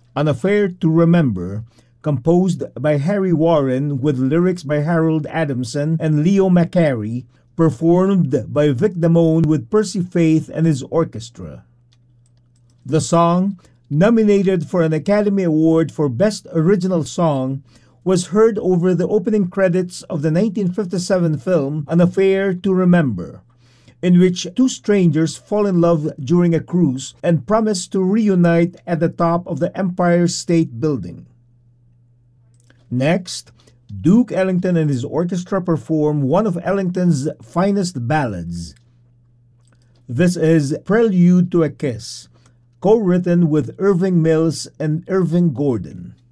An Affair to Remember, composed by Harry Warren with lyrics by Harold Adamson and Leo McCarey, performed by Vic Damone with Percy Faith and his orchestra. The song, nominated for an Academy Award for Best Original Song, was heard over the opening credits of the 1957 film An Affair to Remember, in which two strangers fall in love during a cruise and promise to reunite at the top of the Empire State Building. Next, Duke Ellington and his orchestra perform one of Ellington's finest ballads. This is Prelude to a Kiss, co-written with Irving Mills and Irving Gordon.